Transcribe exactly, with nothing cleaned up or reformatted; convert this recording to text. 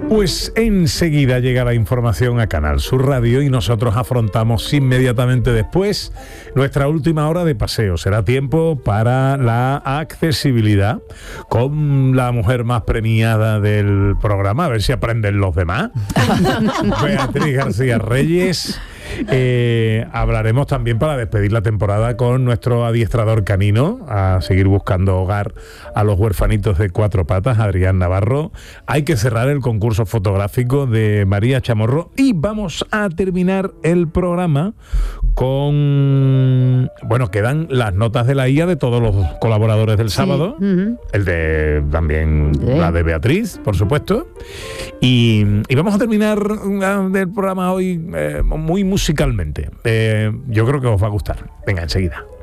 Pues enseguida llega la información a Canal Sur Radio y nosotros afrontamos inmediatamente después nuestra última hora de paseo. Será tiempo para la accesibilidad con la mujer más premiada del programa, a ver si aprenden los demás. Beatriz García Reyes. Eh, hablaremos también para despedir la temporada con nuestro adiestrador canino, a seguir buscando hogar a los huerfanitos de cuatro patas, Adrián Navarro. Hay que cerrar el concurso fotográfico de María Chamorro y vamos a terminar el programa con... Bueno, quedan las notas de la I A de todos los colaboradores del sábado, sí. uh-huh. el de también sí. la de Beatriz, por supuesto, y, y vamos a terminar el programa hoy eh, muy musicalmente. Eh, yo creo que os va a gustar. Venga, enseguida.